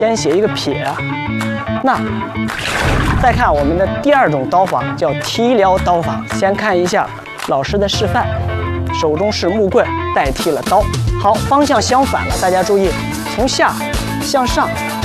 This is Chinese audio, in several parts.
先写一个撇。那再看我们的第二种刀法，叫提撩刀法。先看一下老师的示范，手中是木棍，代替了刀。好，方向相反了，大家注意，从下向上。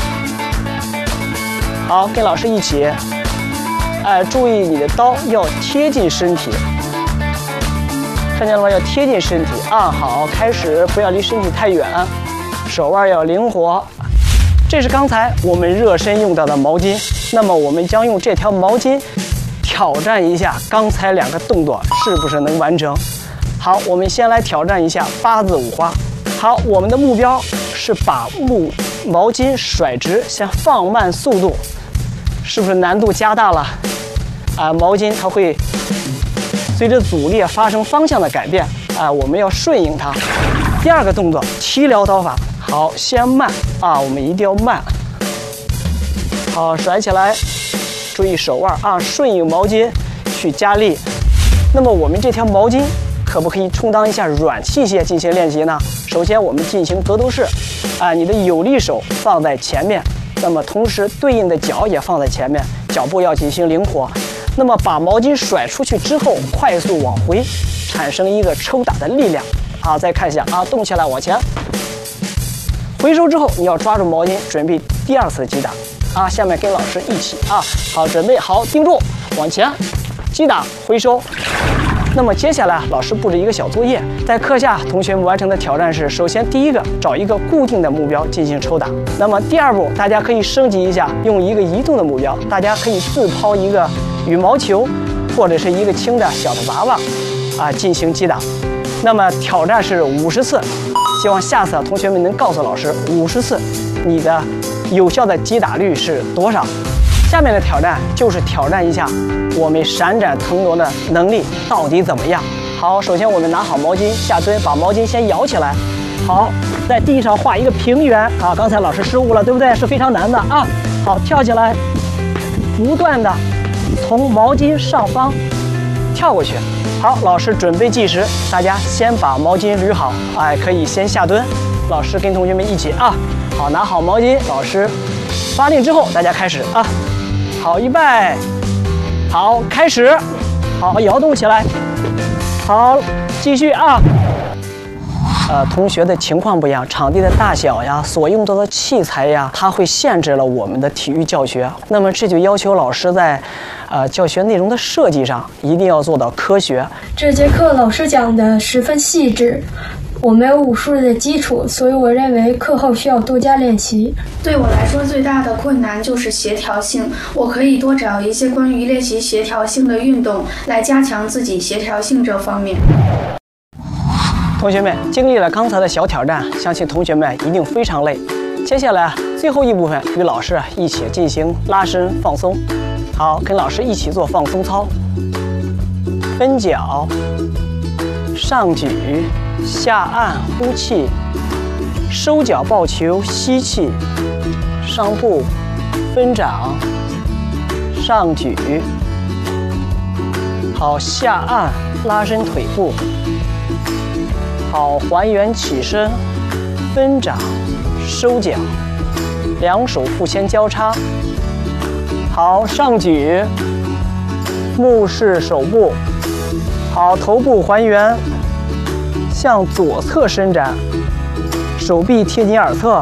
好，跟老师一起。注意你的刀要贴近身体，看见了吗？要贴近身体啊。好，开始，不要离身体太远，手腕要灵活。这是刚才我们热身用到的毛巾，那么我们将用这条毛巾挑战一下刚才2个动作是不是能完成。好，我们先来挑战一下8字5花。好，我们的目标是把毛巾甩直，先放慢速度，是不是难度加大了？毛巾它会随着阻力发生方向的改变，我们要顺应它。第2个动作，提撩刀法。好，先慢我们一定要慢。好，甩起来，注意手腕顺应毛巾去加力。那么我们这条毛巾可不可以充当一下软器械进行练习呢？首先我们进行格斗式，你的有力手放在前面，那么同时对应的脚也放在前面，脚步要进行灵活。那么把毛巾甩出去之后，快速往回，产生一个抽打的力量。再看一下动起来往前。回收之后，你要抓住毛巾，准备第2次击打下面跟老师一起好，准备好，定住，往前击打，回收。那么接下来老师布置一个小作业，在课下同学们完成的挑战是：首先第一个，找一个固定的目标进行抽打。那么第2步，大家可以升级一下，用一个移动的目标，大家可以自抛一个羽毛球，或者是一个轻的小的娃娃进行击打。那么挑战是50次。希望下次同学们能告诉老师50次你的有效的击打率是多少。下面的挑战就是挑战一下我们闪展腾挪的能力到底怎么样。好，首先我们拿好毛巾下蹲，把毛巾先摇起来。好，在地上画一个平原刚才老师失误了，对不对？是非常难的好，跳起来，不断的从毛巾上方跳过去。好，老师准备计时，大家先把毛巾捋好，可以先下蹲。老师跟同学们一起好，拿好毛巾，老师发令之后，大家开始好，预备，好，开始，好，摇动起来，好，继续同学的情况不一样，场地的大小呀，所用到的器材呀，它会限制了我们的体育教学。那么这就要求老师在教学内容的设计上一定要做到科学。 这节课老师讲的十分细致，我没有武术的基础，所以我认为课后需要多加练习。 对我来说，最大的困难就是协调性。我可以多找一些关于练习协调性的运动，来加强自己协调性这方面。 同学们经历了刚才的小挑战，相信同学们一定非常累。接下来最后一部分与老师一起进行拉伸放松。好，跟老师一起做放松操。分脚，上举，下按，呼气，收脚抱球，吸气，上步，分掌，上举。好，下按，拉伸腿部。好，还原起身，分掌，收脚，两手腹前交叉。好，上举，目视手部。好，头部还原，向左侧伸展，手臂贴紧耳侧。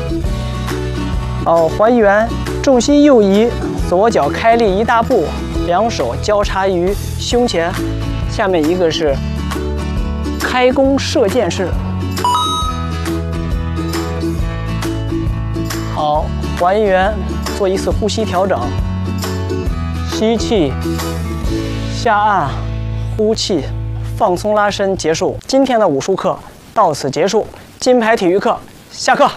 好，还原，重心右移，左脚开立一大步，两手交叉于胸前。下面一个是开弓射箭式。好，还原，做一次呼吸调整，吸气，下按，呼气，放松拉伸，结束。今天的武术课到此结束，金牌体育课下课。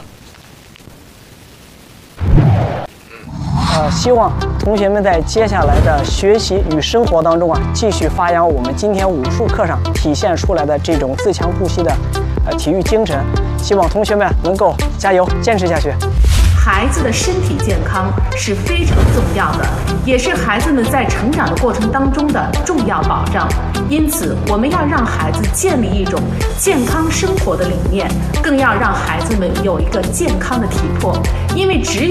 希望同学们在接下来的学习与生活当中继续发扬我们今天武术课上体现出来的这种自强不息的体育精神。希望同学们能够加油，坚持下去。 孩子的身体健康是非常重要的，也是孩子们在成长的过程当中的重要保障。因此，我们要让孩子建立一种健康生活的理念，更要让孩子们有一个健康的体魄，因为只有